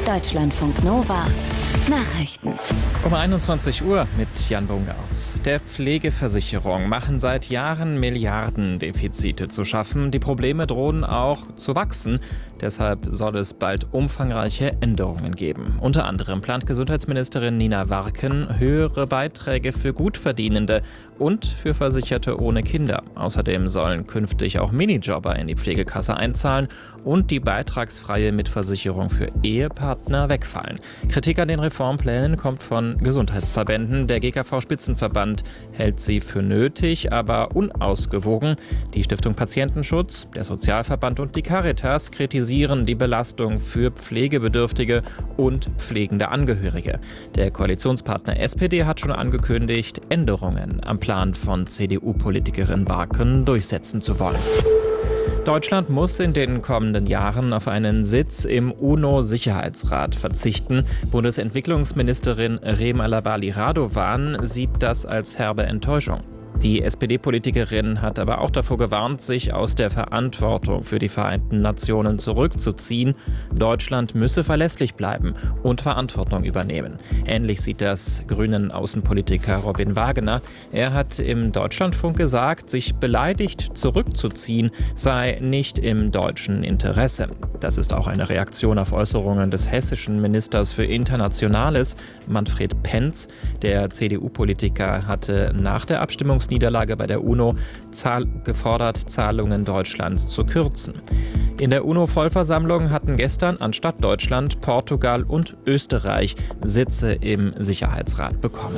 Deutschlandfunk Nova Nachrichten. Um 21 Uhr mit Jan Bungartz. Der Pflegeversicherung machen seit Jahren Milliardendefizite zu schaffen. Die Probleme drohen auch zu wachsen. Deshalb soll es bald umfangreiche Änderungen geben. Unter anderem plant Gesundheitsministerin Nina Warken höhere Beiträge für Gutverdienende und für Versicherte ohne Kinder. Außerdem sollen künftig auch Minijobber in die Pflegekasse einzahlen und die beitragsfreie Mitversicherung für Ehepartner wegfallen. Kritik an den Reformplänen kommt von Gesundheitsverbänden. Der GKV-Spitzenverband hält sie für nötig, aber unausgewogen. Die Stiftung Patientenschutz, der Sozialverband und die Caritas kritisieren die Belastung für Pflegebedürftige und pflegende Angehörige. Der Koalitionspartner SPD hat schon angekündigt, Änderungen am Plan von CDU-Politikerin Warken durchsetzen zu wollen. Deutschland muss in den kommenden Jahren auf einen Sitz im UNO-Sicherheitsrat verzichten. Bundesentwicklungsministerin Rem Alabali Radovan sieht das als herbe Enttäuschung. Die SPD-Politikerin hat aber auch davor gewarnt, sich aus der Verantwortung für die Vereinten Nationen zurückzuziehen. Deutschland müsse verlässlich bleiben und Verantwortung übernehmen. Ähnlich sieht das grünen Außenpolitiker Robin Wagener. Er hat im Deutschlandfunk gesagt, sich beleidigt zurückzuziehen sei nicht im deutschen Interesse. Das ist auch eine Reaktion auf Äußerungen des hessischen Ministers für Internationales, Manfred Pentz. Der CDU-Politiker hatte nach der Abstimmungsniederlage bei der UNO gefordert, Zahlungen Deutschlands zu kürzen. In der UNO-Vollversammlung hatten gestern anstatt Deutschland Portugal und Österreich Sitze im Sicherheitsrat bekommen.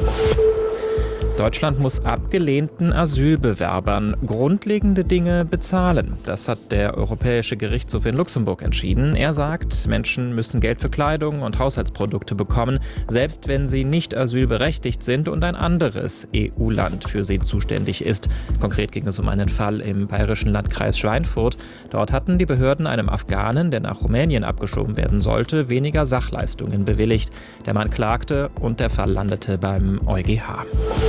Deutschland muss abgelehnten Asylbewerbern grundlegende Dinge bezahlen. Das hat der Europäische Gerichtshof in Luxemburg entschieden. Er sagt, Menschen müssen Geld für Kleidung und Haushaltsprodukte bekommen, selbst wenn sie nicht asylberechtigt sind und ein anderes EU-Land für sie zuständig ist. Konkret ging es um einen Fall im bayerischen Landkreis Schweinfurt. Dort hatten die Behörden einem Afghanen, der nach Rumänien abgeschoben werden sollte, weniger Sachleistungen bewilligt. Der Mann klagte und der Fall landete beim EuGH.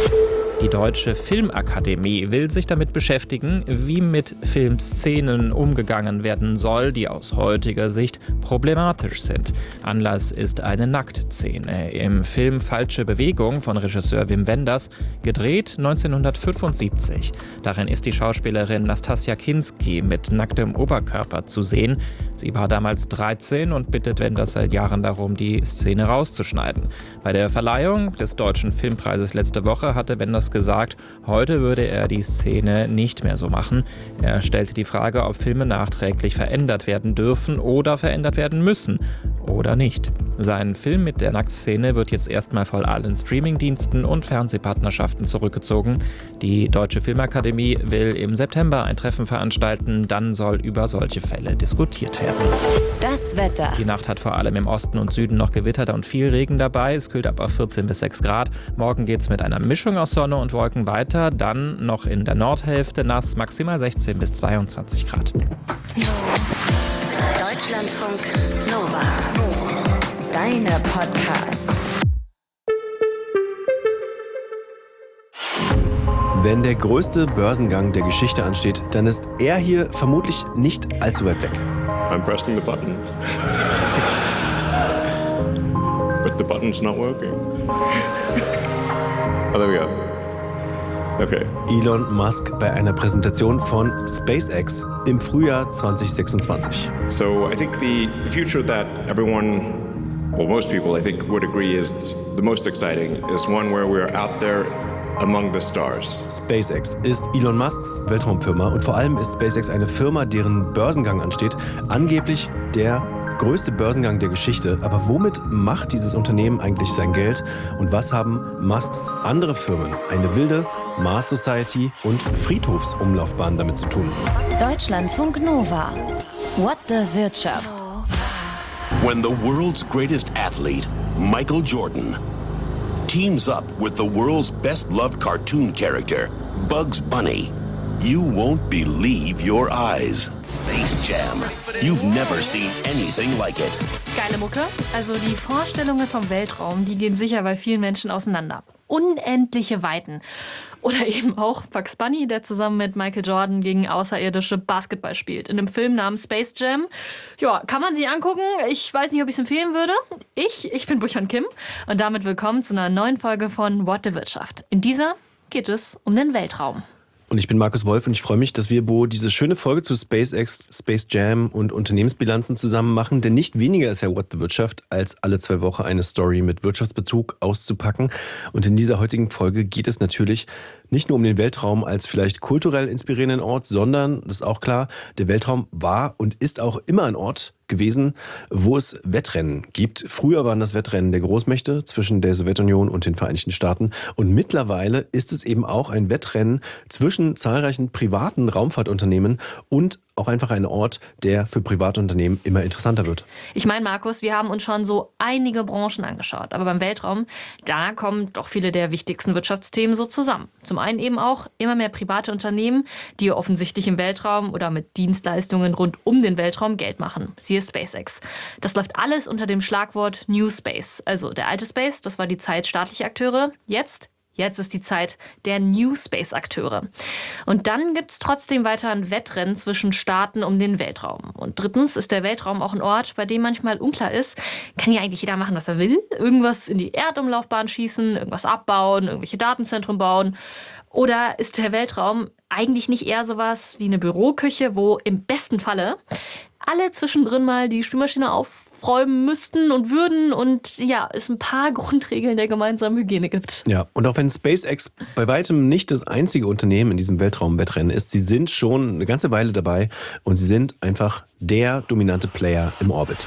Die Deutsche Filmakademie will sich damit beschäftigen, wie mit Filmszenen umgegangen werden soll, die aus heutiger Sicht problematisch sind. Anlass ist eine Nacktszene im Film Falsche Bewegung von Regisseur Wim Wenders, gedreht 1975. Darin ist die Schauspielerin Nastassja Kinski mit nacktem Oberkörper zu sehen. Sie war damals 13 und bittet Wenders seit Jahren darum, die Szene rauszuschneiden. Bei der Verleihung des Deutschen Filmpreises letzte Woche hatte Wenders gesagt, heute würde er die Szene nicht mehr so machen. Er stellte die Frage, ob Filme nachträglich verändert werden dürfen oder verändert werden müssen oder nicht. Sein Film mit der Nacktszene wird jetzt erstmal von allen Streamingdiensten und Fernsehpartnerschaften zurückgezogen. Die Deutsche Filmakademie will im September ein Treffen veranstalten, dann soll über solche Fälle diskutiert werden. Das Wetter. Die Nacht hat vor allem im Osten und Süden noch Gewitter und viel Regen dabei. Es kühlt ab auf 14 bis 6 Grad. Morgen geht es mit einer Mischung aus Sonne und Wolken weiter. Dann noch in der Nordhälfte nass, maximal 16 bis 22 Grad. Deutschlandfunk Nova. Deine Podcasts. Wenn der größte Börsengang der Geschichte ansteht, dann ist er hier vermutlich nicht allzu weit weg. I'm pressing the button. But the button's not working. Oh, there we go. Okay. Elon Musk bei einer Präsentation von SpaceX im Frühjahr 2026. So I think the future that everyone, well, most people I think would agree is the most exciting is one where we're out there among the stars. SpaceX ist Elon Musks Weltraumfirma und vor allem ist SpaceX eine Firma, deren Börsengang ansteht. Angeblich der größte Börsengang der Geschichte. Aber womit macht dieses Unternehmen eigentlich sein Geld? Und was haben Musks andere Firmen, eine wilde Mars Society und Friedhofsumlaufbahn damit zu tun? Deutschlandfunk Nova. What the Wirtschaft. When the world's greatest athlete, Michael Jordan, teams up with the world's best-loved cartoon character, Bugs Bunny, You won't believe your eyes. Space Jam. You've never seen anything like it. Geile Mucke. Also die Vorstellungen vom Weltraum, die gehen sicher bei vielen Menschen auseinander. Unendliche Weiten. Oder eben auch Bugs Bunny, der zusammen mit Michael Jordan gegen Außerirdische Basketball spielt. In einem Film namens Space Jam. Ja, kann man sich angucken. Ich weiß nicht, ob ich es empfehlen würde. Ich bin Buchan Kim und damit willkommen zu einer neuen Folge von What the Wirtschaft. In dieser geht es um den Weltraum. Und ich bin Markus Wolf und ich freue mich, dass wir diese schöne Folge zu SpaceX, Space Jam und Unternehmensbilanzen zusammen machen. Denn nicht weniger ist ja What the Wirtschaft, als alle 2 Wochen eine Story mit Wirtschaftsbezug auszupacken. Und in dieser heutigen Folge geht es natürlich nicht nur um den Weltraum als vielleicht kulturell inspirierenden Ort, sondern, das ist auch klar, der Weltraum war und ist auch immer ein Ort gewesen, wo es Wettrennen gibt. Früher waren das Wettrennen der Großmächte zwischen der Sowjetunion und den Vereinigten Staaten. Und mittlerweile ist es eben auch ein Wettrennen zwischen zahlreichen privaten Raumfahrtunternehmen und auch einfach ein Ort, der für private Unternehmen immer interessanter wird. Ich meine, Markus, wir haben uns schon so einige Branchen angeschaut. Aber beim Weltraum, da kommen doch viele der wichtigsten Wirtschaftsthemen so zusammen. Zum einen eben auch immer mehr private Unternehmen, die offensichtlich im Weltraum oder mit Dienstleistungen rund um den Weltraum Geld machen. Siehe SpaceX. Das läuft alles unter dem Schlagwort New Space. Also der alte Space, das war die Zeit staatlicher Akteure. Jetzt ist die Zeit der New Space-Akteure. Und dann gibt es trotzdem weiter ein Wettrennen zwischen Staaten um den Weltraum. Und drittens ist der Weltraum auch ein Ort, bei dem manchmal unklar ist, kann ja eigentlich jeder machen, was er will? Irgendwas in die Erdumlaufbahn schießen, irgendwas abbauen, irgendwelche Datenzentren bauen? Oder ist der Weltraum eigentlich nicht eher sowas wie eine Büroküche, wo im besten Falle alle zwischendrin mal die Spülmaschine aufräumen müssten und würden und ja, es ein paar Grundregeln der gemeinsamen Hygiene gibt. Ja, und auch wenn SpaceX bei weitem nicht das einzige Unternehmen in diesem Weltraumwettrennen ist, sie sind schon eine ganze Weile dabei und sie sind einfach der dominante Player im Orbit.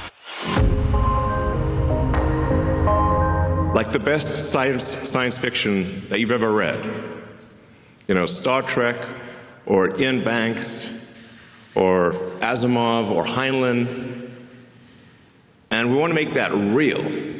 Like the best science fiction that you've ever read. You know, Star Trek or Ian Banks or Asimov or Heinlein. And we want to make that real.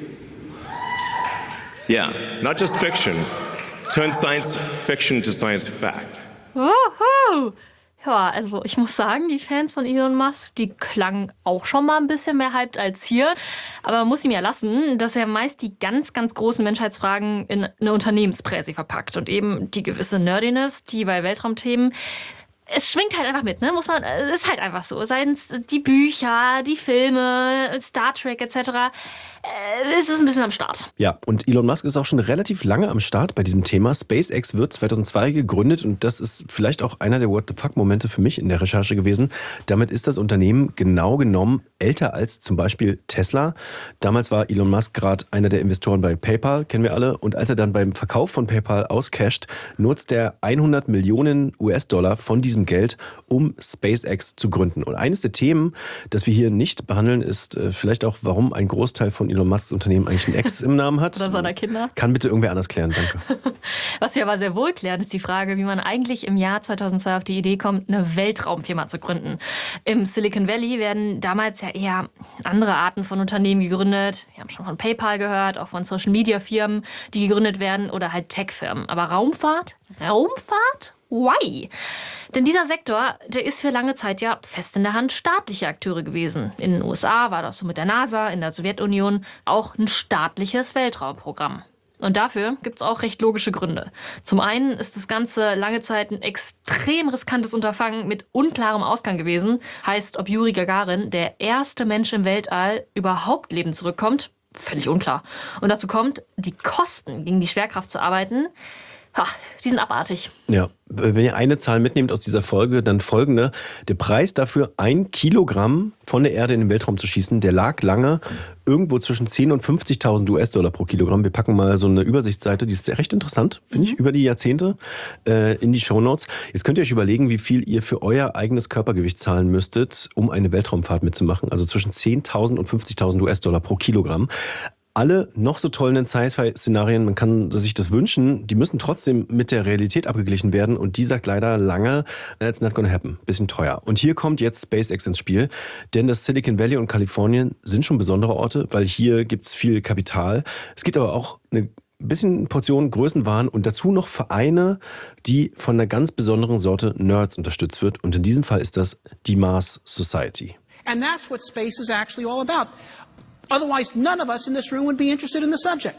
Yeah, not just fiction. Turn science fiction to science fact. Wuhu! Ja, also ich muss sagen, die Fans von Elon Musk, die klangen auch schon mal ein bisschen mehr hyped als hier. Aber man muss ihm ja lassen, dass er meist die ganz, ganz großen Menschheitsfragen in eine Unternehmenspräsi verpackt. Und eben die gewisse Nerdiness, die bei Weltraumthemen, es schwingt halt einfach mit, ne? Ist halt einfach so. Seien es die Bücher, die Filme, Star Trek etc. Es ist ein bisschen am Start. Ja, und Elon Musk ist auch schon relativ lange am Start bei diesem Thema. SpaceX wird 2002 gegründet und das ist vielleicht auch einer der What-the-fuck-Momente für mich in der Recherche gewesen. Damit ist das Unternehmen genau genommen älter als zum Beispiel Tesla. Damals war Elon Musk gerade einer der Investoren bei PayPal, kennen wir alle. Und als er dann beim Verkauf von PayPal auscasht, nutzt er 100 Millionen US-Dollar von diesem Geld, um SpaceX zu gründen. Und eines der Themen, das wir hier nicht behandeln, ist vielleicht auch, warum ein Großteil von Elon Musks Unternehmen eigentlich ein X im Namen hat. Oder seiner Kinder. Kann bitte irgendwer anders klären, danke. Was wir aber sehr wohl klären, ist die Frage, wie man eigentlich im Jahr 2002 auf die Idee kommt, eine Weltraumfirma zu gründen. Im Silicon Valley werden damals ja eher andere Arten von Unternehmen gegründet. Wir haben schon von PayPal gehört, auch von Social-Media-Firmen, die gegründet werden oder halt Tech-Firmen. Aber Raumfahrt? Why? Denn dieser Sektor, der ist für lange Zeit ja fest in der Hand staatlicher Akteure gewesen. In den USA war das so mit der NASA, in der Sowjetunion auch ein staatliches Weltraumprogramm. Und dafür gibt's auch recht logische Gründe. Zum einen ist das Ganze lange Zeit ein extrem riskantes Unterfangen mit unklarem Ausgang gewesen. Heißt, ob Juri Gagarin, der erste Mensch im Weltall, überhaupt lebend zurückkommt, völlig unklar. Und dazu kommt, die Kosten, gegen die Schwerkraft zu arbeiten, die sind abartig. Ja, wenn ihr eine Zahl mitnehmt aus dieser Folge, dann folgende. Der Preis dafür, 1 Kilogramm von der Erde in den Weltraum zu schießen, der lag lange irgendwo zwischen 10.000 und 50.000 US-Dollar pro Kilogramm. Wir packen mal so eine Übersichtsseite, die ist recht interessant, finde ich, über die Jahrzehnte in die Shownotes. Jetzt könnt ihr euch überlegen, wie viel ihr für euer eigenes Körpergewicht zahlen müsstet, um eine Weltraumfahrt mitzumachen. Also zwischen 10.000 und 50.000 US-Dollar pro Kilogramm. Alle noch so tollen Sci-Fi-Szenarien, man kann sich das wünschen, die müssen trotzdem mit der Realität abgeglichen werden und die sagt leider lange, it's not gonna happen, bisschen teuer. Und hier kommt jetzt SpaceX ins Spiel, denn das Silicon Valley und Kalifornien sind schon besondere Orte, weil hier gibt's viel Kapital. Es gibt aber auch eine bisschen Portion Größenwahn und dazu noch Vereine, die von einer ganz besonderen Sorte Nerds unterstützt wird. Und in diesem Fall ist das die Mars Society. And that's what space is actually all about. Otherwise, none of us in this room would be interested in the subject.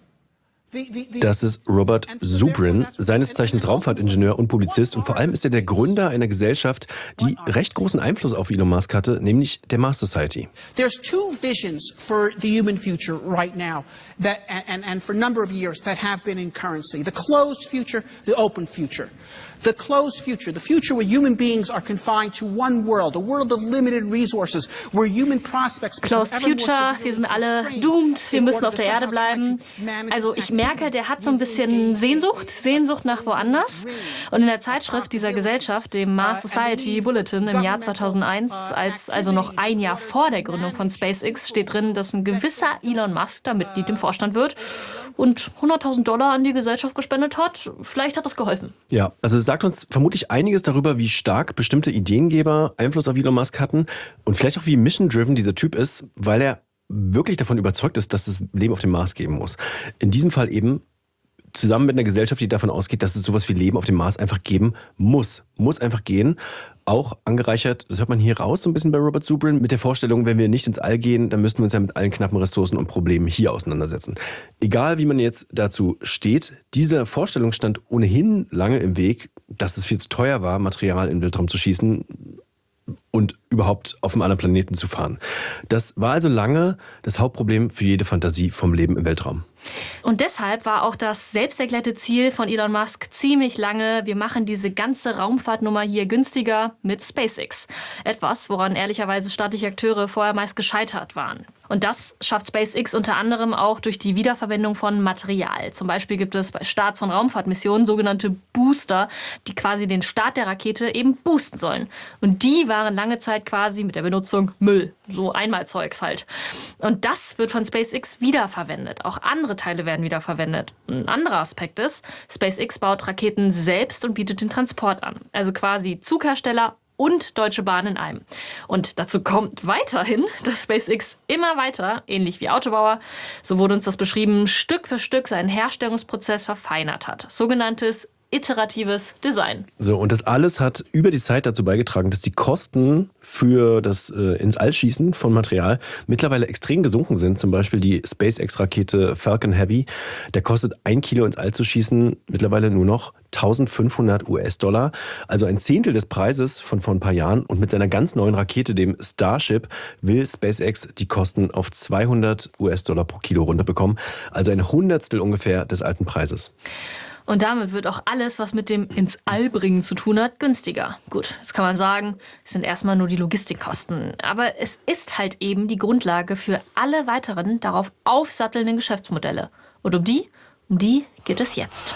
Das ist Robert Zubrin, seines Zeichens Raumfahrtingenieur und Publizist. Und vor allem ist er der Gründer einer Gesellschaft, die recht großen Einfluss auf Elon Musk hatte, nämlich der Mars Society. There's two visions for the human future right now, that and for a number of years that have been in currency. The closed future, the open future. The closed future, the future where human beings are confined to one world, a world of limited resources, where human prospects become Closed Future, wir sind alle doomed, wir müssen auf der Erde bleiben. Also ich merke, der hat so ein bisschen Sehnsucht nach woanders. Und in der Zeitschrift dieser Gesellschaft, dem Mars Society Bulletin im Jahr 2001, also noch ein Jahr vor der Gründung von SpaceX, steht drin, dass ein gewisser Elon Musk da Mitglied im Vorstand wird und $100.000 an die Gesellschaft gespendet hat. Vielleicht hat das geholfen. Ja, also es sagt uns vermutlich einiges darüber, wie stark bestimmte Ideengeber Einfluss auf Elon Musk hatten und vielleicht auch wie mission-driven dieser Typ ist, weil er wirklich davon überzeugt ist, dass es Leben auf dem Mars geben muss. In diesem Fall eben zusammen mit einer Gesellschaft, die davon ausgeht, dass es sowas wie Leben auf dem Mars einfach geben muss. Muss einfach gehen. Auch angereichert, das hört man hier raus, so ein bisschen bei Robert Zubrin, mit der Vorstellung, wenn wir nicht ins All gehen, dann müssten wir uns ja mit allen knappen Ressourcen und Problemen hier auseinandersetzen. Egal, wie man jetzt dazu steht, dieser Vorstellung stand ohnehin lange im Weg, dass es viel zu teuer war, Material in den Weltraum zu schießen und überhaupt auf einem anderen Planeten zu fahren. Das war also lange das Hauptproblem für jede Fantasie vom Leben im Weltraum. Und deshalb war auch das selbsterklärte Ziel von Elon Musk ziemlich lange, wir machen diese ganze Raumfahrtnummer hier günstiger mit SpaceX. Etwas, woran ehrlicherweise staatliche Akteure vorher meist gescheitert waren. Und das schafft SpaceX unter anderem auch durch die Wiederverwendung von Material. Zum Beispiel gibt es bei Starts von Raumfahrtmissionen sogenannte Booster, die quasi den Start der Rakete eben boosten sollen. Und die waren lange Zeit quasi mit der Benutzung Müll. So Einmalzeugs halt. Und das wird von SpaceX wiederverwendet. Auch andere Teile werden wiederverwendet. Ein anderer Aspekt ist, SpaceX baut Raketen selbst und bietet den Transport an. Also quasi Zughersteller und Deutsche Bahn in einem. Und dazu kommt weiterhin, dass SpaceX immer weiter, ähnlich wie Autobauer, so wurde uns das beschrieben, Stück für Stück seinen Herstellungsprozess verfeinert hat. Sogenanntes iteratives Design. So, und das alles hat über die Zeit dazu beigetragen, dass die Kosten für das ins All schießen von Material mittlerweile extrem gesunken sind. Zum Beispiel die SpaceX-Rakete Falcon Heavy. Der kostet 1 Kilo ins All zu schießen mittlerweile nur noch $1.500, also ein Zehntel des Preises von vor ein paar Jahren. Und mit seiner ganz neuen Rakete, dem Starship, will SpaceX die Kosten auf $200 pro Kilo runterbekommen. Also ein Hundertstel ungefähr des alten Preises. Und damit wird auch alles, was mit dem ins All bringen zu tun hat, günstiger. Gut, jetzt kann man sagen, es sind erstmal nur die Logistikkosten. Aber es ist halt eben die Grundlage für alle weiteren darauf aufsattelnden Geschäftsmodelle. Und um die geht es jetzt.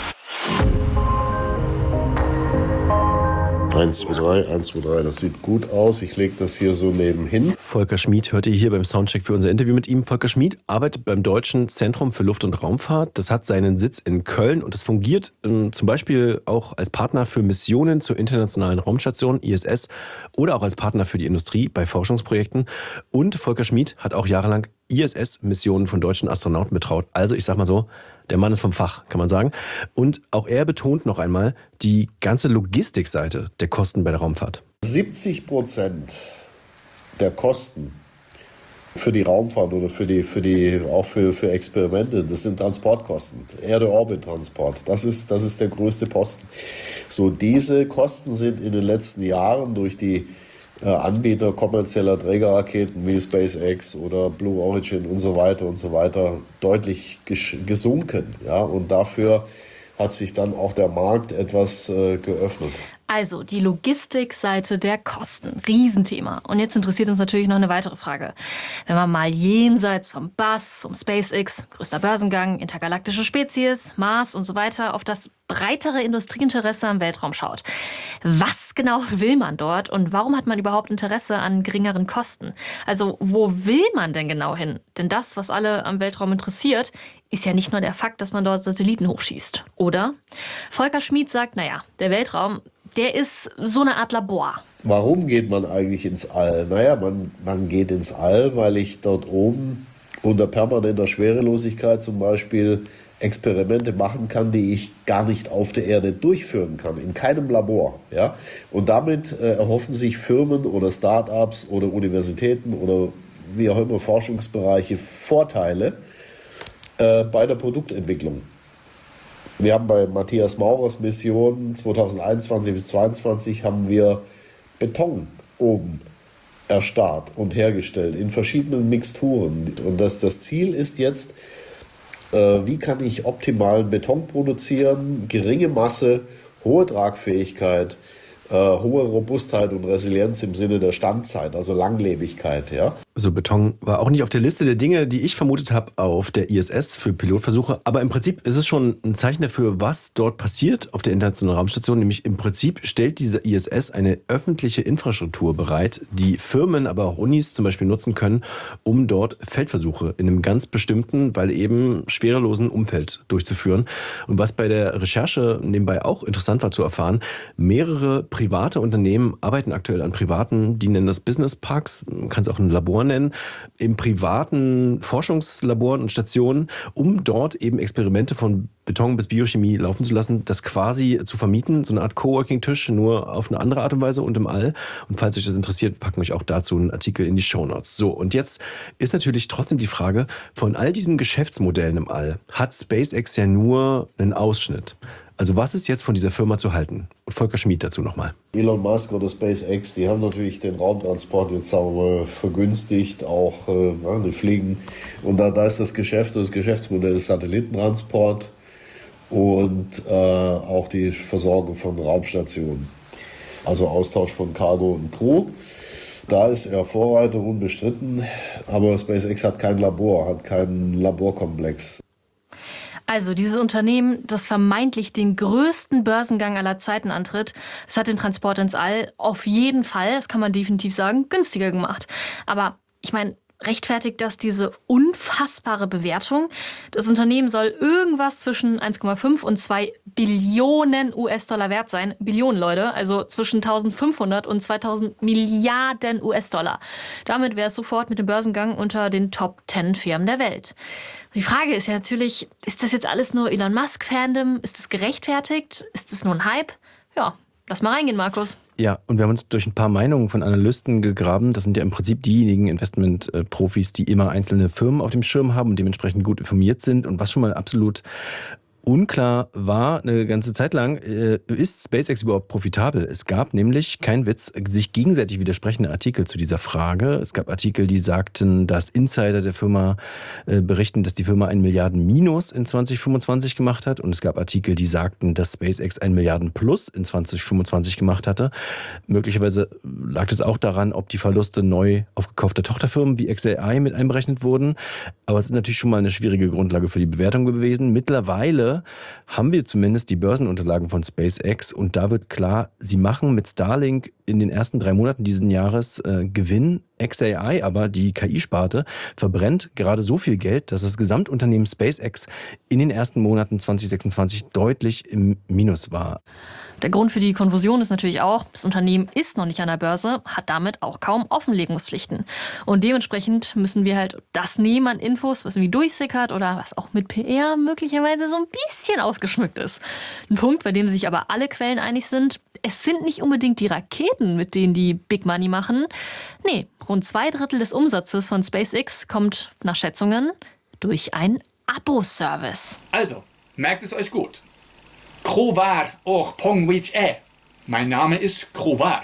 1, 2, 3, 1, 2, 3. Das sieht gut aus. Ich lege das hier so nebenhin. Volker Schmid hört ihr hier beim Soundcheck für unser Interview mit ihm. Volker Schmid arbeitet beim Deutschen Zentrum für Luft- und Raumfahrt. Das hat seinen Sitz in Köln und es fungiert zum Beispiel auch als Partner für Missionen zur Internationalen Raumstation, ISS, oder auch als Partner für die Industrie bei Forschungsprojekten. Und Volker Schmid hat auch jahrelang ISS-Missionen von deutschen Astronauten betraut. Also ich sag mal so, der Mann ist vom Fach, kann man sagen. Und auch er betont noch einmal die ganze Logistikseite der Kosten bei der Raumfahrt. 70% der Kosten für die Raumfahrt oder für Experimente, das sind Transportkosten. Erde-Orbit-Transport, das ist der größte Posten. So, diese Kosten sind in den letzten Jahren durch die Anbieter kommerzieller Trägerraketen wie SpaceX oder Blue Origin und so weiter deutlich gesunken. Ja? Und dafür hat sich dann auch der Markt etwas geöffnet. Also die Logistikseite der Kosten, Riesenthema. Und jetzt interessiert uns natürlich noch eine weitere Frage. Wenn man mal jenseits vom Buzz um SpaceX, größter Börsengang, intergalaktische Spezies, Mars und so weiter auf das breitere Industrieinteresse am Weltraum schaut. Was genau will man dort und warum hat man überhaupt Interesse an geringeren Kosten? Also wo will man denn genau hin? Denn das, was alle am Weltraum interessiert, ist ja nicht nur der Fakt, dass man dort Satelliten hochschießt, oder? Volker Schmid sagt, naja, der Weltraum, der ist so eine Art Labor. Warum geht man eigentlich ins All? Naja, man geht ins All, weil ich dort oben unter permanenter Schwerelosigkeit zum Beispiel Experimente machen kann, die ich gar nicht auf der Erde durchführen kann, in keinem Labor. Ja? Und damit erhoffen sich Firmen oder Start-ups oder Universitäten oder wie auch immer Forschungsbereiche Vorteile bei der Produktentwicklung. Wir haben bei Matthias Maurers Mission 2021 bis 2022 haben wir Beton oben erstarrt und hergestellt in verschiedenen Mixturen. Und das Ziel ist jetzt, wie kann ich optimalen Beton produzieren, geringe Masse, hohe Tragfähigkeit, hohe Robustheit und Resilienz im Sinne der Standzeit, also Langlebigkeit. Ja. So, Beton war auch nicht auf der Liste der Dinge, die ich vermutet habe auf der ISS für Pilotversuche. Aber im Prinzip ist es schon ein Zeichen dafür, was dort passiert auf der Internationalen Raumstation. Nämlich im Prinzip stellt diese ISS eine öffentliche Infrastruktur bereit, die Firmen, aber auch Unis zum Beispiel nutzen können, um dort Feldversuche in einem ganz bestimmten, weil eben schwerelosen Umfeld durchzuführen. Und was bei der Recherche nebenbei auch interessant war zu erfahren, mehrere private Unternehmen arbeiten aktuell an privaten, die nennen das Business Parks, man kann es auch ein Labor nennen, in privaten Forschungslaboren und Stationen, um dort eben Experimente von Beton bis Biochemie laufen zu lassen, das quasi zu vermieten, so eine Art Coworking-Tisch, nur auf eine andere Art und Weise und im All. Und falls euch das interessiert, packen wir euch auch dazu einen Artikel in die Shownotes. So, und jetzt ist natürlich trotzdem die Frage, von all diesen Geschäftsmodellen im All hat SpaceX ja nur einen Ausschnitt. Also was ist jetzt von dieser Firma zu halten? Und Volker Schmid dazu nochmal. Elon Musk oder SpaceX, die haben natürlich den Raumtransport jetzt sagen wir mal vergünstigt, auch die fliegen. Und da ist das Geschäftsmodell des Satellitentransport und auch die Versorgung von Raumstationen. Also Austausch von Cargo und Crew. Da ist er Vorreiter unbestritten, aber SpaceX hat kein Labor, hat keinen Laborkomplex. Also dieses Unternehmen, das vermeintlich den größten Börsengang aller Zeiten antritt, es hat den Transport ins All auf jeden Fall, das kann man definitiv sagen, günstiger gemacht. Aber ich meine, rechtfertigt das diese unfassbare Bewertung? Das Unternehmen soll irgendwas zwischen 1,5 und 2 Billionen US-Dollar wert sein. Billionen, Leute. Also zwischen 1500 und 2000 Milliarden US-Dollar. Damit wäre es sofort mit dem Börsengang unter den Top 10 Firmen der Welt. Die Frage ist ja natürlich, ist das jetzt alles nur Elon Musk-Fandom? Ist das gerechtfertigt? Ist das nur ein Hype? Ja, lass mal reingehen, Markus. Ja, und wir haben uns durch ein paar Meinungen von Analysten gegraben. Das sind ja im Prinzip diejenigen Investmentprofis, die immer einzelne Firmen auf dem Schirm haben und dementsprechend gut informiert sind. Und was schon mal absolut unklar war eine ganze Zeit lang, ist SpaceX überhaupt profitabel? Es gab nämlich, kein Witz, sich gegenseitig widersprechende Artikel zu dieser Frage. Es gab Artikel, die sagten, dass Insider der Firma berichten, dass die Firma 1 Milliarden Minus in 2025 gemacht hat. Und es gab Artikel, die sagten, dass SpaceX 1 Milliarden Plus in 2025 gemacht hatte. Möglicherweise lag es auch daran, ob die Verluste neu aufgekaufter Tochterfirmen wie xAI mit einberechnet wurden. Aber es ist natürlich schon mal eine schwierige Grundlage für die Bewertung gewesen. Mittlerweile haben wir zumindest die Börsenunterlagen von SpaceX und da wird klar, sie machen mit Starlink in den ersten 3 Monaten dieses Jahres Gewinn. xAI, aber die KI-Sparte, verbrennt gerade so viel Geld, dass das Gesamtunternehmen SpaceX in den ersten Monaten 2026 deutlich im Minus war. Der Grund für die Konfusion ist natürlich auch, das Unternehmen ist noch nicht an der Börse, hat damit auch kaum Offenlegungspflichten. Und dementsprechend müssen wir halt das nehmen an Infos, was irgendwie durchsickert oder was auch mit PR möglicherweise so ein bisschen ausgeschmückt ist. Ein Punkt, bei dem sich aber alle Quellen einig sind, es sind nicht unbedingt die Raketen, mit denen die Big Money machen. Nee, rund 2/3 des Umsatzes von SpaceX kommt nach Schätzungen durch einen Abo-Service. Also, merkt es euch gut. Krovar och pongwich Mein Name ist Krovar.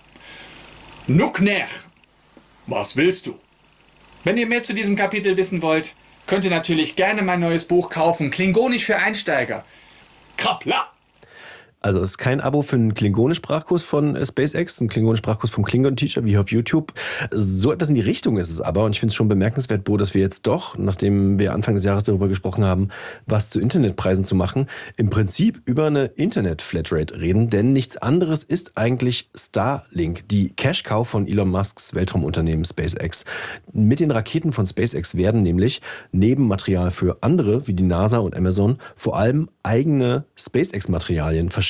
Nukner. Was willst du? Wenn ihr mehr zu diesem Kapitel wissen wollt, könnt ihr natürlich gerne mein neues Buch kaufen. Klingonisch für Einsteiger. Krapla! Also es ist kein Abo für einen Klingonisch-Sprachkurs von SpaceX, ein Klingonisch-Sprachkurs vom Klingon-Teacher wie hier auf YouTube. So etwas in die Richtung ist es aber und ich finde es schon bemerkenswert, Bo, dass wir jetzt doch, nachdem wir Anfang des Jahres darüber gesprochen haben, was zu Internetpreisen zu machen, im Prinzip über eine Internet-Flatrate reden, denn nichts anderes ist eigentlich Starlink, die Cash-Cow von Elon Musks Weltraumunternehmen SpaceX. Mit den Raketen von SpaceX werden nämlich neben Material für andere wie die NASA und Amazon vor allem eigene SpaceX-Materialien verschickt.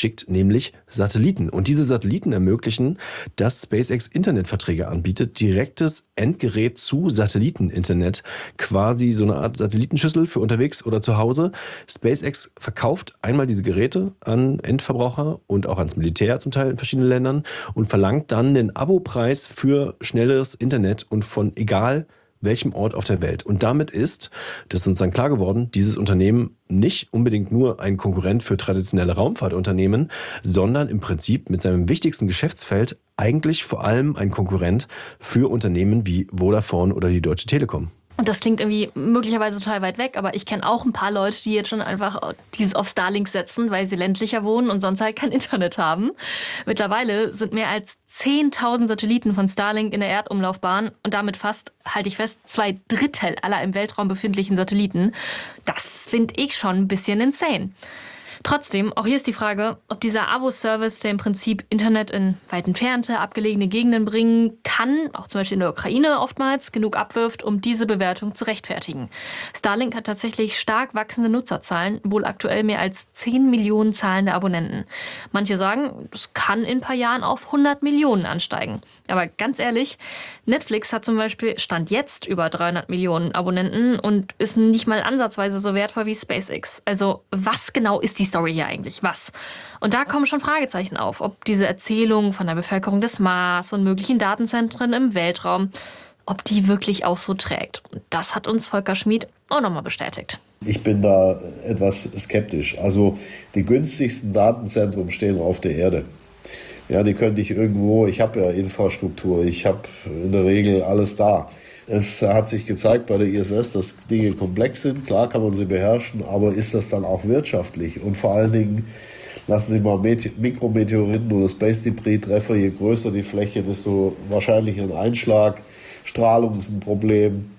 schickt, nämlich Satelliten. Und diese Satelliten ermöglichen, dass SpaceX Internetverträge anbietet, direktes Endgerät zu Satelliteninternet, quasi so eine Art Satellitenschüssel für unterwegs oder zu Hause. SpaceX verkauft einmal diese Geräte an Endverbraucher und auch ans Militär zum Teil in verschiedenen Ländern und verlangt dann den Abopreis für schnelleres Internet und von egal welchem Ort auf der Welt. Und damit ist, das ist uns dann klar geworden, dieses Unternehmen nicht unbedingt nur ein Konkurrent für traditionelle Raumfahrtunternehmen, sondern im Prinzip mit seinem wichtigsten Geschäftsfeld eigentlich vor allem ein Konkurrent für Unternehmen wie Vodafone oder die Deutsche Telekom. Und das klingt irgendwie möglicherweise total weit weg, aber ich kenne auch ein paar Leute, die jetzt schon einfach dieses auf Starlink setzen, weil sie ländlicher wohnen und sonst halt kein Internet haben. Mittlerweile sind mehr als 10.000 Satelliten von Starlink in der Erdumlaufbahn und damit fast, halte ich fest, 2/3 aller im Weltraum befindlichen Satelliten. Das finde ich schon ein bisschen insane. Trotzdem, auch hier ist die Frage, ob dieser Abo-Service, der im Prinzip Internet in weit entfernte, abgelegene Gegenden bringen kann, auch zum Beispiel in der Ukraine oftmals, genug abwirft, um diese Bewertung zu rechtfertigen. Starlink hat tatsächlich stark wachsende Nutzerzahlen, wohl aktuell mehr als 10 Millionen zahlende Abonnenten. Manche sagen, das kann in ein paar Jahren auf 100 Millionen ansteigen. Aber ganz ehrlich, Netflix hat zum Beispiel Stand jetzt über 300 Millionen Abonnenten und ist nicht mal ansatzweise so wertvoll wie SpaceX. Also was genau ist die Story hier eigentlich? Was? Und da kommen schon Fragezeichen auf, ob diese Erzählung von der Bevölkerung des Mars und möglichen Datenzentren im Weltraum, ob die wirklich auch so trägt. Und das hat uns Volker Schmid auch nochmal bestätigt. Ich bin da etwas skeptisch. Also die günstigsten Datenzentren stehen auf der Erde. Ja, die könnte ich irgendwo, ich habe ja Infrastruktur, ich habe in der Regel alles da. Es hat sich gezeigt bei der ISS, dass Dinge komplex sind. Klar kann man sie beherrschen, aber ist das dann auch wirtschaftlich? Und vor allen Dingen lassen Sie mal Mikrometeoriten oder Space Debris treffen. Je größer die Fläche, desto wahrscheinlicher ein Einschlag. Strahlung ist ein Problem.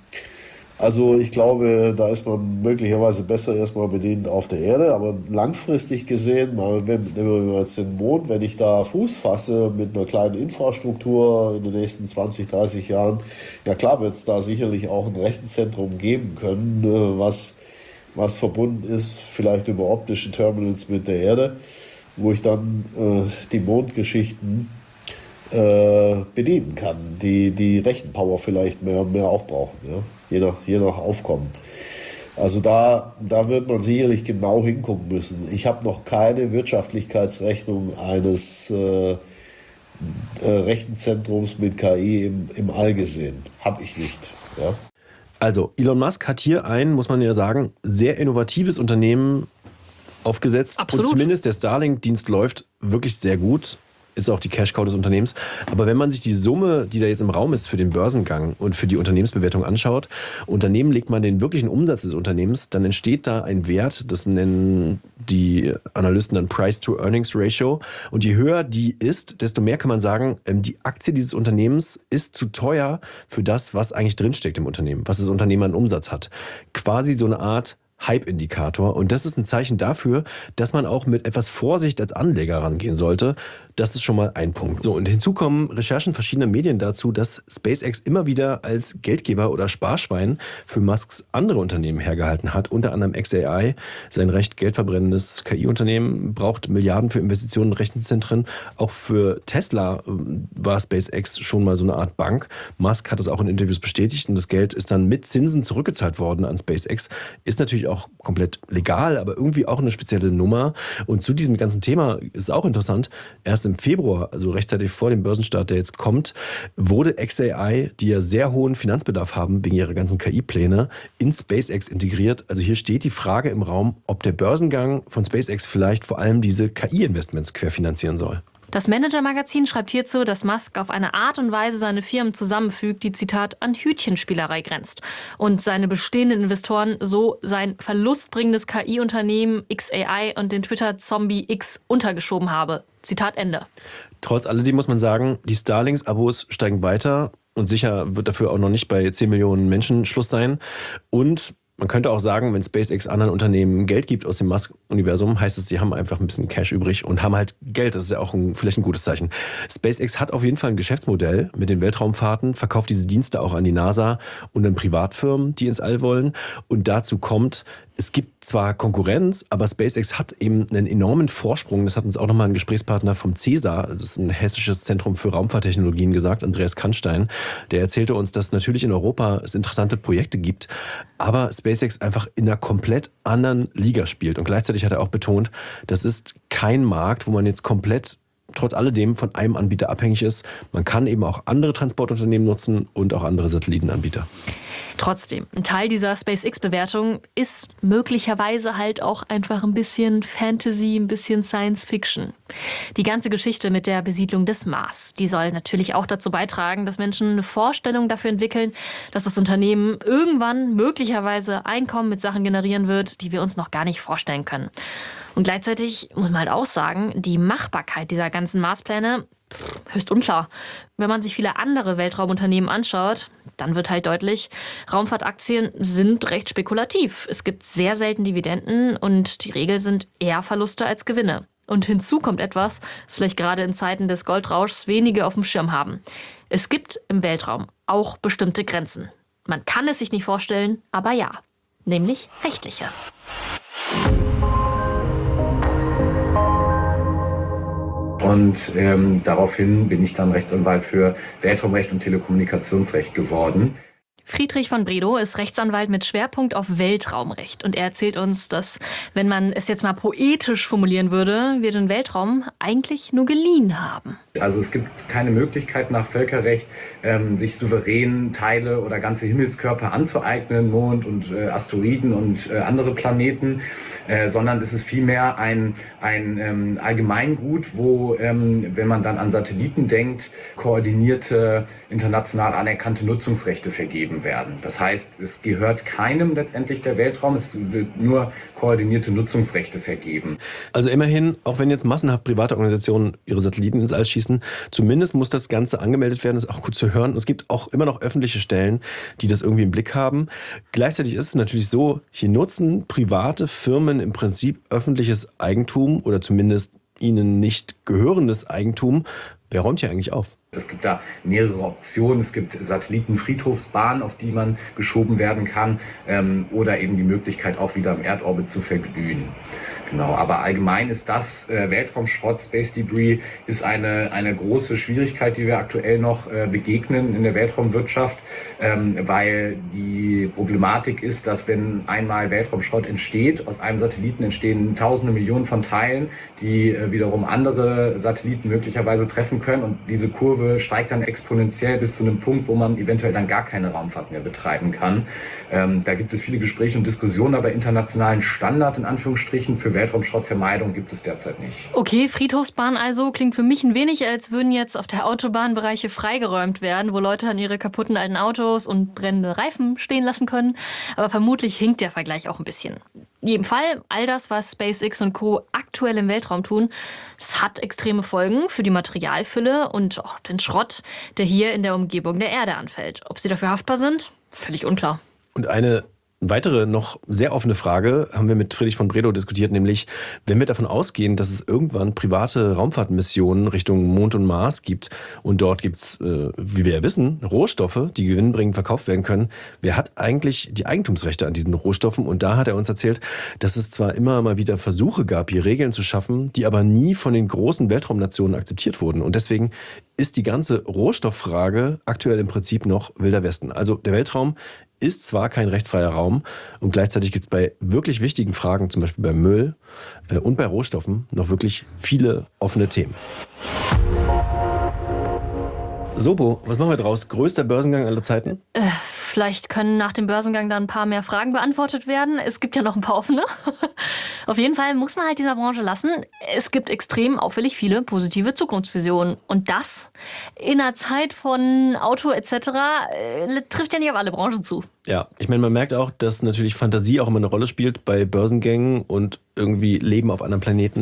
Also ich glaube, da ist man möglicherweise besser erstmal bedient auf der Erde, aber langfristig gesehen, nehmen wir jetzt den Mond, wenn ich da Fuß fasse mit einer kleinen Infrastruktur in den nächsten 20, 30 Jahren, ja klar wird es da sicherlich auch ein Rechenzentrum geben können, was verbunden ist, vielleicht über optische Terminals mit der Erde, wo ich dann die Mondgeschichten bedienen kann, die Rechenpower vielleicht mehr auch brauchen, ja? je nach Aufkommen. Also da wird man sicherlich genau hingucken müssen. Ich habe noch keine Wirtschaftlichkeitsrechnung eines Rechenzentrums mit KI im All gesehen. Habe ich nicht. Ja? Also Elon Musk hat hier ein, muss man ja sagen, sehr innovatives Unternehmen aufgesetzt. Absolut. Und zumindest der Starlink-Dienst läuft wirklich sehr gut. Ist auch die Cash-Cow des Unternehmens. Aber wenn man sich die Summe, die da jetzt im Raum ist für den Börsengang und für die Unternehmensbewertung anschaut, und daneben legt man den wirklichen Umsatz des Unternehmens, dann entsteht da ein Wert, das nennen die Analysten dann Price-to-Earnings-Ratio. Und je höher die ist, desto mehr kann man sagen, die Aktie dieses Unternehmens ist zu teuer für das, was eigentlich drinsteckt im Unternehmen, was das Unternehmen an Umsatz hat. Quasi so eine Art Hype-Indikator. Und das ist ein Zeichen dafür, dass man auch mit etwas Vorsicht als Anleger rangehen sollte. Das ist schon mal ein Punkt. So, und hinzu kommen Recherchen verschiedener Medien dazu, dass SpaceX immer wieder als Geldgeber oder Sparschwein für Musks andere Unternehmen hergehalten hat. Unter anderem xAI, sein recht geldverbrennendes KI-Unternehmen, braucht Milliarden für Investitionen in Rechenzentren. Auch für Tesla war SpaceX schon mal so eine Art Bank. Musk hat es auch in Interviews bestätigt und das Geld ist dann mit Zinsen zurückgezahlt worden an SpaceX. Ist natürlich auch komplett legal, aber irgendwie auch eine spezielle Nummer. Und zu diesem ganzen Thema ist auch interessant, erst im Februar, also rechtzeitig vor dem Börsenstart, der jetzt kommt, wurde xAI, die ja sehr hohen Finanzbedarf haben wegen ihrer ganzen KI-Pläne, in SpaceX integriert. Also hier steht die Frage im Raum, ob der Börsengang von SpaceX vielleicht vor allem diese KI-Investments querfinanzieren soll. Das Manager-Magazin schreibt hierzu, dass Musk auf eine Art und Weise seine Firmen zusammenfügt, die, Zitat, an Hütchenspielerei grenzt. Und seine bestehenden Investoren so sein verlustbringendes KI-Unternehmen xAI und den Twitter-Zombie X untergeschoben habe. Zitat Ende. Trotz alledem muss man sagen, die Starlinks-Abos steigen weiter und sicher wird dafür auch noch nicht bei 10 Millionen Menschen Schluss sein. Und man könnte auch sagen, wenn SpaceX anderen Unternehmen Geld gibt aus dem Musk-Universum, heißt es, sie haben einfach ein bisschen Cash übrig und haben halt Geld. Das ist ja auch vielleicht ein gutes Zeichen. SpaceX hat auf jeden Fall ein Geschäftsmodell mit den Weltraumfahrten, verkauft diese Dienste auch an die NASA und an Privatfirmen, die ins All wollen. Und dazu kommt, Es gibt zwar Konkurrenz, aber SpaceX hat eben einen enormen Vorsprung. Das hat uns auch nochmal ein Gesprächspartner vom CESA, das ist ein hessisches Zentrum für Raumfahrttechnologien, gesagt, Andreas Kannstein. Der erzählte uns, dass natürlich in Europa es interessante Projekte gibt, aber SpaceX einfach in einer komplett anderen Liga spielt. Und gleichzeitig hat er auch betont, das ist kein Markt, wo man jetzt komplett trotz alledem von einem Anbieter abhängig ist. Man kann eben auch andere Transportunternehmen nutzen und auch andere Satellitenanbieter. Trotzdem, ein Teil dieser SpaceX-Bewertung ist möglicherweise halt auch einfach ein bisschen Fantasy, ein bisschen Science-Fiction. Die ganze Geschichte mit der Besiedlung des Mars, die soll natürlich auch dazu beitragen, dass Menschen eine Vorstellung dafür entwickeln, dass das Unternehmen irgendwann möglicherweise Einkommen mit Sachen generieren wird, die wir uns noch gar nicht vorstellen können. Und gleichzeitig muss man halt auch sagen, die Machbarkeit dieser ganzen Marspläne höchst unklar. Wenn man sich viele andere Weltraumunternehmen anschaut, dann wird halt deutlich, Raumfahrtaktien sind recht spekulativ. Es gibt sehr selten Dividenden und die Regel sind eher Verluste als Gewinne. Und hinzu kommt etwas, das vielleicht gerade in Zeiten des Goldrauschs wenige auf dem Schirm haben. Es gibt im Weltraum auch bestimmte Grenzen. Man kann es sich nicht vorstellen, aber ja, nämlich rechtliche. Und daraufhin bin ich dann Rechtsanwalt für Weltraumrecht und Telekommunikationsrecht geworden. Friedrich von Bredow ist Rechtsanwalt mit Schwerpunkt auf Weltraumrecht. Und er erzählt uns, dass, wenn man es jetzt mal poetisch formulieren würde, wir den Weltraum eigentlich nur geliehen haben. Also es gibt keine Möglichkeit nach Völkerrecht, sich souverän Teile oder ganze Himmelskörper anzueignen, Mond und Asteroiden und andere Planeten, sondern es ist vielmehr ein Allgemeingut, wo, wenn man dann an Satelliten denkt, koordinierte, international anerkannte Nutzungsrechte vergeben werden. Das heißt, es gehört keinem letztendlich der Weltraum, es wird nur koordinierte Nutzungsrechte vergeben. Also immerhin, auch wenn jetzt massenhaft private Organisationen ihre Satelliten ins All schießen, zumindest muss das Ganze angemeldet werden, das ist auch gut zu hören. Es gibt auch immer noch öffentliche Stellen, die das irgendwie im Blick haben. Gleichzeitig ist es natürlich so, hier nutzen private Firmen im Prinzip öffentliches Eigentum oder zumindest ihnen nicht gehörendes Eigentum. Wer räumt hier eigentlich auf? Es gibt da mehrere Optionen. Es gibt Satellitenfriedhofsbahnen, auf die man geschoben werden kann, oder eben die Möglichkeit, auch wieder im Erdorbit zu verglühen. Genau, aber allgemein ist das Weltraumschrott, Space Debris, ist eine große Schwierigkeit, die wir aktuell noch begegnen in der Weltraumwirtschaft, weil die Problematik ist, dass wenn einmal Weltraumschrott entsteht, aus einem Satelliten entstehen Tausende, Millionen von Teilen, die wiederum andere Satelliten möglicherweise treffen können, und diese Kurve steigt dann exponentiell bis zu einem Punkt, wo man eventuell dann gar keine Raumfahrt mehr betreiben kann. Da gibt es viele Gespräche und Diskussionen, aber internationalen Standard in Anführungsstrichen für Weltraumschrottvermeidung gibt es derzeit nicht. Okay, Friedhofsbahn also klingt für mich ein wenig, als würden jetzt auf der Autobahn Bereiche freigeräumt werden, wo Leute an ihre kaputten alten Autos und brennende Reifen stehen lassen können. Aber vermutlich hinkt der Vergleich auch ein bisschen. In jedem Fall, all das, was SpaceX und Co. aktuell im Weltraum tun, das hat extreme Folgen für die Materialfülle und auch den Schrott, der hier in der Umgebung der Erde anfällt. Ob sie dafür haftbar sind? Völlig unklar. Und eine weitere, noch sehr offene Frage haben wir mit Friedrich von Bredow diskutiert, nämlich, wenn wir davon ausgehen, dass es irgendwann private Raumfahrtmissionen Richtung Mond und Mars gibt und dort gibt es, wie wir ja wissen, Rohstoffe, die gewinnbringend verkauft werden können, wer hat eigentlich die Eigentumsrechte an diesen Rohstoffen? Und da hat er uns erzählt, dass es zwar immer mal wieder Versuche gab, hier Regeln zu schaffen, die aber nie von den großen Weltraumnationen akzeptiert wurden. Und deswegen ist die ganze Rohstofffrage aktuell im Prinzip noch Wilder Westen. Also der Weltraum ist zwar kein rechtsfreier Raum und gleichzeitig gibt es bei wirklich wichtigen Fragen, zum Beispiel bei Müll und bei Rohstoffen, noch wirklich viele offene Themen. Sobo, was machen wir draus? Größter Börsengang aller Zeiten? Vielleicht können nach dem Börsengang dann ein paar mehr Fragen beantwortet werden. Es gibt ja noch ein paar offene. Auf jeden Fall muss man halt dieser Branche lassen. Es gibt extrem auffällig viele positive Zukunftsvisionen. Und das in einer Zeit von Auto etc. Trifft ja nicht auf alle Branchen zu. Ja, ich meine, man merkt auch, dass natürlich Fantasie auch immer eine Rolle spielt bei Börsengängen und irgendwie Leben auf anderen Planeten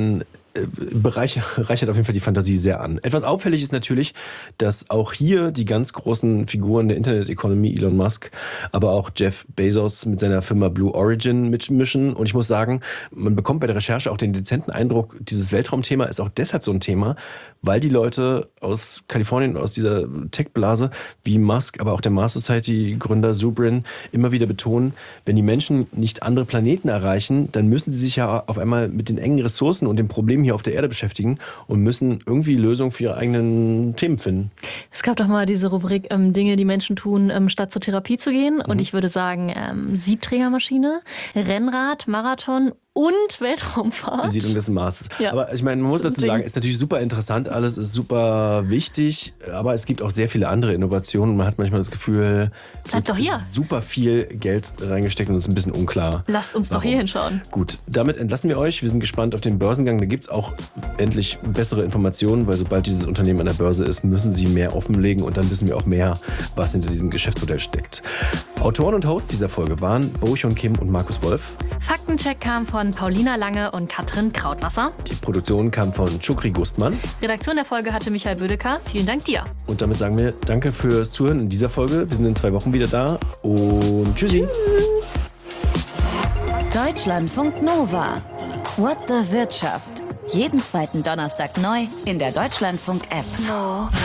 reichert auf jeden Fall die Fantasie sehr an. Etwas auffällig ist natürlich, dass auch hier die ganz großen Figuren der Internet-Economy, Elon Musk, aber auch Jeff Bezos mit seiner Firma Blue Origin mitmischen. Und ich muss sagen, man bekommt bei der Recherche auch den dezenten Eindruck, dieses Weltraumthema ist auch deshalb so ein Thema, weil die Leute aus Kalifornien, aus dieser Tech-Blase wie Musk, aber auch der Mars Society-Gründer Zubrin immer wieder betonen, wenn die Menschen nicht andere Planeten erreichen, dann müssen sie sich ja auf einmal mit den engen Ressourcen und den Problemen hier auf der Erde beschäftigen und müssen irgendwie Lösungen für ihre eigenen Themen finden. Es gab doch mal diese Rubrik Dinge, die Menschen tun, statt zur Therapie zu gehen. Und ich würde sagen, Siebträgermaschine, Rennrad, Marathon und Weltraumfahrt. Besiedlung des Marses. Ja. Aber ich meine, man muss dazu sagen, ist natürlich super interessant, alles ist super wichtig, aber es gibt auch sehr viele andere Innovationen. Man hat manchmal das Gefühl, es wird super viel Geld reingesteckt und es ist ein bisschen unklar. Lasst uns doch hier hinschauen. Gut, damit entlassen wir euch. Wir sind gespannt auf den Börsengang. Da gibt es auch endlich bessere Informationen, weil sobald dieses Unternehmen an der Börse ist, müssen sie mehr offenlegen und dann wissen wir auch mehr, was hinter diesem Geschäftsmodell steckt. Autoren und Hosts dieser Folge waren Bo-Hyun Kim und Markus Wolf. Faktencheck kam von Paulina Lange und Katrin Krautwasser. Die Produktion kam von Chukri Gustmann. Redaktion der Folge hatte Michael Bödecker. Vielen Dank dir. Und damit sagen wir danke fürs Zuhören in dieser Folge. Wir sind in 2 Wochen wieder da und tschüssi. Tschüss. Deutschlandfunk Nova. What the Wirtschaft. Jeden zweiten Donnerstag neu in der Deutschlandfunk-App.